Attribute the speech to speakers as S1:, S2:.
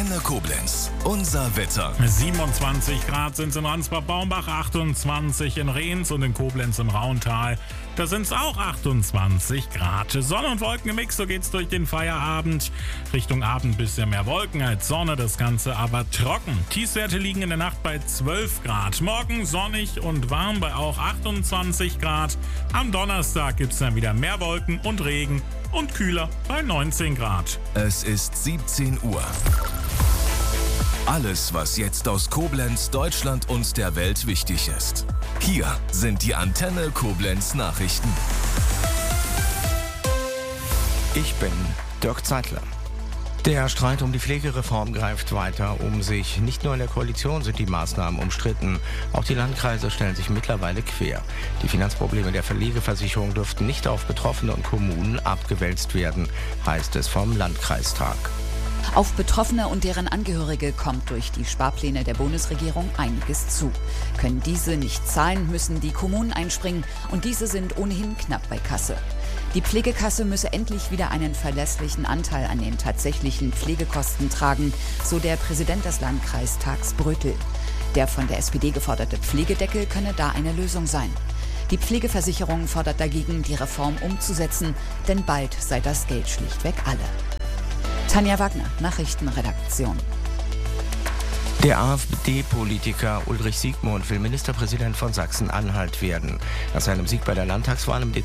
S1: Antenne Koblenz. Unser Wetter.
S2: 27 Grad sind es in Ransbach-Baumbach, 28 in Rehns und in Koblenz im Rauental. Da sind es auch 28 Grad. Sonne und Wolken im Mix, so geht's durch den Feierabend. Richtung Abend bisschen mehr Wolken als Sonne, das Ganze aber trocken. Tiefstwerte liegen in der Nacht bei 12 Grad. Morgen sonnig und warm bei auch 28 Grad. Am Donnerstag gibt's dann wieder mehr Wolken und Regen und kühler bei 19 Grad.
S1: Es ist 17 Uhr. Alles, was jetzt aus Koblenz, Deutschland und der Welt wichtig ist. Hier sind die Antenne Koblenz Nachrichten.
S3: Ich bin Dirk Zeitler. Der Streit um die Pflegereform greift weiter um sich. Nicht nur in der Koalition sind die Maßnahmen umstritten. Auch die Landkreise stellen sich mittlerweile quer. Die Finanzprobleme der Pflegeversicherung dürften nicht auf Betroffene und Kommunen abgewälzt werden, heißt es vom Landkreistag.
S4: Auf Betroffene und deren Angehörige kommt durch die Sparpläne der Bundesregierung einiges zu. Können diese nicht zahlen, müssen die Kommunen einspringen und diese sind ohnehin knapp bei Kasse. Die Pflegekasse müsse endlich wieder einen verlässlichen Anteil an den tatsächlichen Pflegekosten tragen, so der Präsident des Landkreistags Brötel. Der von der SPD geforderte Pflegedeckel könne da eine Lösung sein. Die Pflegeversicherung fordert dagegen, die Reform umzusetzen, denn bald sei das Geld schlichtweg alle. Tanja Wagner, Nachrichtenredaktion.
S3: Der AfD-Politiker Ulrich Siegmund will Ministerpräsident von Sachsen-Anhalt werden. Nach seinem Sieg bei der Landtagswahl im Dezember